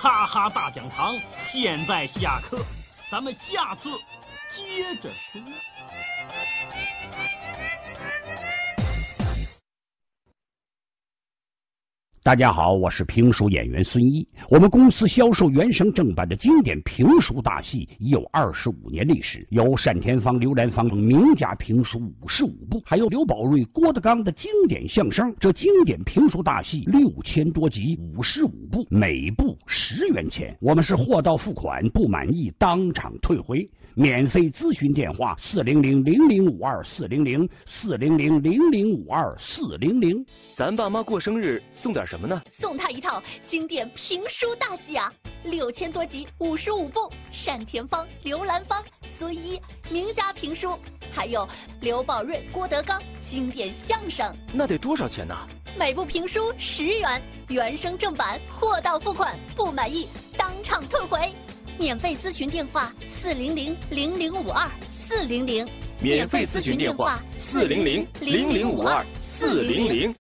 哈哈大讲堂现在下课，咱们下次接着说。 大家好，我是评书演员孙一。我们公司销售原声正版的经典评书大戏已有25年历史，有单田芳、刘兰芳名家评书55部，还有刘宝瑞、郭德纲的经典相声。这经典评书大戏6000多集，55部，每部10元钱。我们是货到付款，不满意当场退回。免费咨询电话400-0052-400，400-0052-400。 咱爸妈过生日送点什么呢？ 送他一套经典评书大戏啊，6000多集，55部，单田芳、刘兰芳、孙一名家评书，还有刘宝瑞、郭德纲经典相声。 那得多少钱呢？ 每部评书10元，原声正版，货到付款，不满意当场退回。免费咨询电话400-0052-400， 免费咨询电话400-0052-400。